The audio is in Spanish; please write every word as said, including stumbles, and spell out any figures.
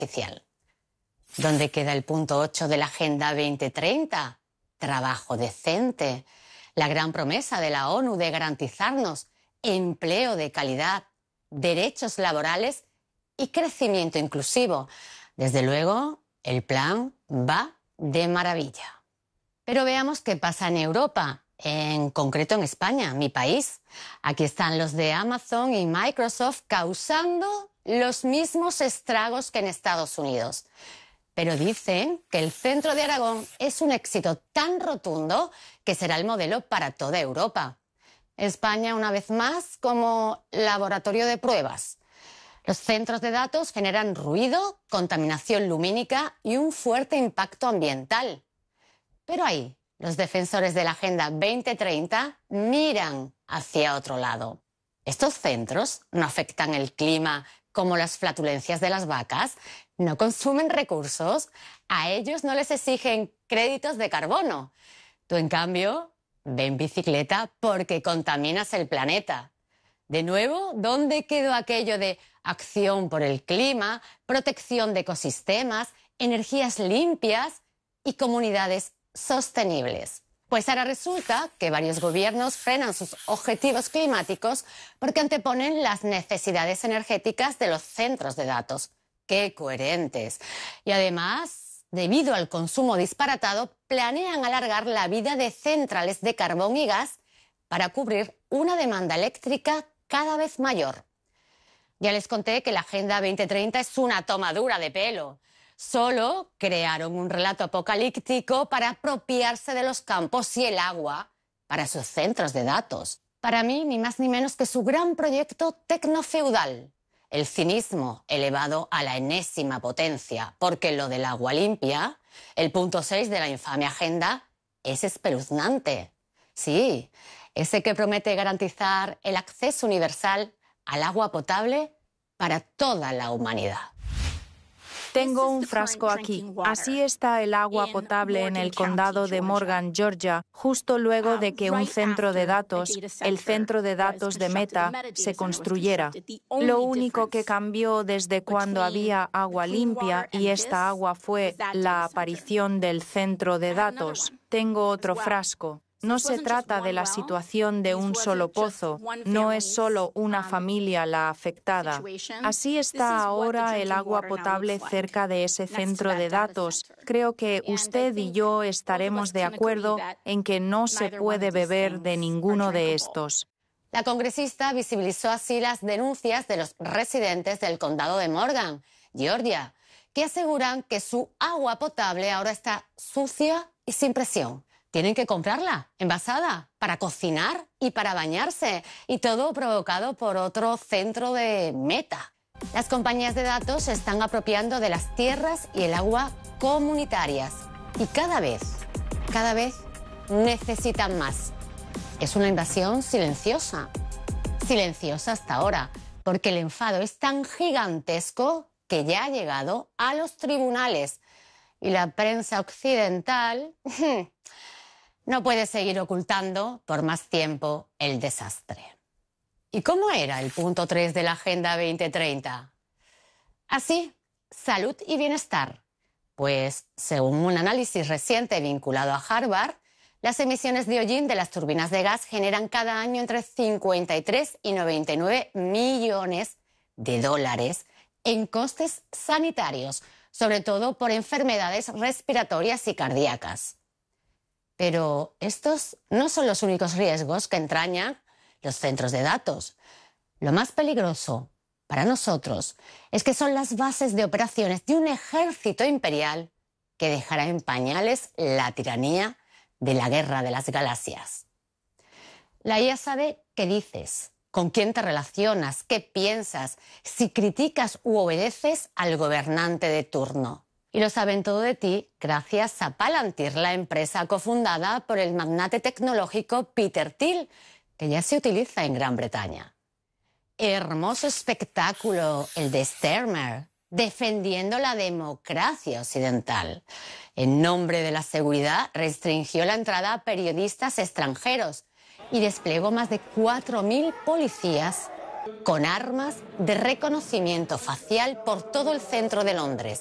artificial. ¿Dónde queda el punto ocho de la Agenda veinte treinta? Trabajo decente. La gran promesa de la ONU de garantizarnos empleo de calidad, derechos laborales y crecimiento inclusivo. Desde luego, el plan va de maravilla. Pero veamos qué pasa en Europa, en concreto en España, mi país. Aquí están los de Amazon y Microsoft causando los mismos estragos que en Estados Unidos. Pero dicen que el centro de Aragón es un éxito tan rotundo que será el modelo para toda Europa. España, una vez más, como laboratorio de pruebas. Los centros de datos generan ruido, contaminación lumínica y un fuerte impacto ambiental. Pero ahí, los defensores de la Agenda veinte treinta miran hacia otro lado. Estos centros no afectan el clima como las flatulencias de las vacas, no consumen recursos, a ellos no les exigen créditos de carbono. Tú, en cambio, ve en bicicleta porque contaminas el planeta. De nuevo, ¿dónde quedó aquello de acción por el clima, protección de ecosistemas, energías limpias y comunidades sostenibles? Pues ahora resulta que varios gobiernos frenan sus objetivos climáticos porque anteponen las necesidades energéticas de los centros de datos. ¡Qué coherentes! Y además, debido al consumo disparatado, planean alargar la vida de centrales de carbón y gas para cubrir una demanda eléctrica cada vez mayor. Ya les conté que la Agenda veinte treinta es una tomadura de pelo. Solo crearon un relato apocalíptico para apropiarse de los campos y el agua para sus centros de datos. Para mí, ni más ni menos que su gran proyecto tecnofeudal. El cinismo elevado a la enésima potencia, porque lo del agua limpia, el punto seis de la infame agenda, es espeluznante. Sí, ese que promete garantizar el acceso universal al agua potable para toda la humanidad. Tengo un frasco aquí. Así está el agua potable en el condado de Morgan, Georgia, justo luego de que un centro de datos, el centro de datos de Meta, se construyera. Lo único que cambió desde cuando había agua limpia y esta agua fue la aparición del centro de datos. Tengo otro frasco. No se trata de la situación de un solo pozo, no es solo una familia la afectada. Así está ahora el agua potable cerca de ese centro de datos. Creo que usted y yo estaremos de acuerdo en que no se puede beber de ninguno de estos. La congresista visibilizó así las denuncias de los residentes del condado de Morgan, Georgia, que aseguran que su agua potable ahora está sucia y sin presión. Tienen que comprarla, envasada, para cocinar y para bañarse. Y todo provocado por otro centro de Meta. Las compañías de datos se están apropiando de las tierras y el agua comunitarias. Y cada vez, cada vez necesitan más. Es una invasión silenciosa. Silenciosa hasta ahora, porque el enfado es tan gigantesco que ya ha llegado a los tribunales. Y la prensa occidental no puede seguir ocultando por más tiempo el desastre. ¿Y cómo era el punto tres de la Agenda veinte treinta? Así, salud y bienestar. Pues, según un análisis reciente vinculado a Harvard, las emisiones de hollín de las turbinas de gas generan cada año entre cincuenta y tres y noventa y nueve millones de dólares en costes sanitarios, sobre todo por enfermedades respiratorias y cardíacas. Pero estos no son los únicos riesgos que entrañan los centros de datos. Lo más peligroso para nosotros es que son las bases de operaciones de un ejército imperial que dejará en pañales la tiranía de la guerra de las galaxias. La I A sabe qué dices, con quién te relacionas, qué piensas, si criticas u obedeces al gobernante de turno. Y lo saben todo de ti gracias a Palantir, la empresa cofundada por el magnate tecnológico Peter Thiel, que ya se utiliza en Gran Bretaña. Hermoso espectáculo el de Starmer, defendiendo la democracia occidental. En nombre de la seguridad, restringió la entrada a periodistas extranjeros y desplegó más de cuatro mil policías con armas de reconocimiento facial por todo el centro de Londres.